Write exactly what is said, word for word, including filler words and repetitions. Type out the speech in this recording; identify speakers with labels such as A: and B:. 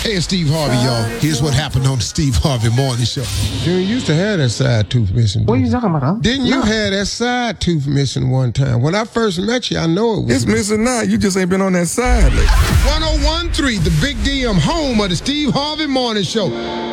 A: Hey, it's Steve Harvey, y'all. Here's what happened on the Steve Harvey Morning Show.
B: Junior used to have that side tooth missing.
C: What are you talking about, huh?
B: Didn't you
C: No.
B: have that side tooth missing one time? When I first met you, I know it was.
D: It's missing now. You just ain't been on that side lately.
A: one oh one point three, the Big D M, home of the Steve Harvey Morning Show.